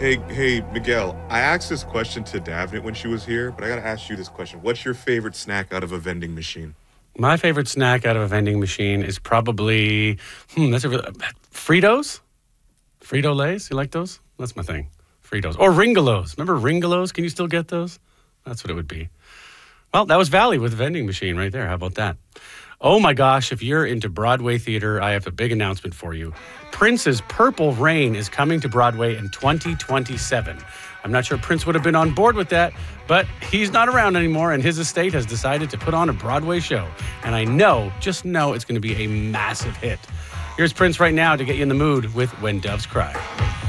Hey, Miguel. I asked this question to Davnit when she was here, but I gotta ask you this question. What's your favorite snack out of a vending machine? My favorite snack out of a vending machine is probably Fritos. Frito Lays. You like those? That's my thing. Fritos or Ringolos. Remember Ringolos? Can you still get those? That's what it would be. Well, that was Valley with the vending machine right there. How about that? Oh my gosh, if you're into Broadway theater, I have a big announcement for you. Prince's Purple Rain is coming to Broadway in 2027. I'm not sure Prince would have been on board with that, but he's not around anymore, and his estate has decided to put on a Broadway show. And I just know it's going to be a massive hit. Here's Prince right now to get you in the mood with When Doves Cry.